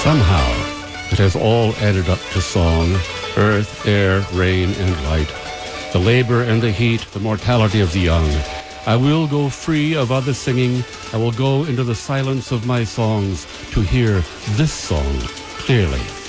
Somehow, it has all added up to song, earth, air, rain, and light, the labor and the heat, the mortality of the young. I will go free of other singing. I will go into the silence of my songs to hear this song clearly.